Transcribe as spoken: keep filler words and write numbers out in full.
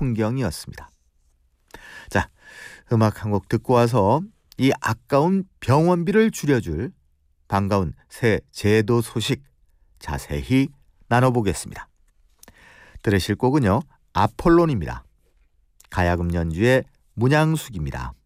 풍경이었습니다. 자, 음악 한 곡 듣고 와서 이 아까운 병원비를 줄여줄 반가운 새 제도 소식 자세히 나눠보겠습니다. 들으실 곡은요, 아폴론입니다. 가야금 연주의 문양숙입니다.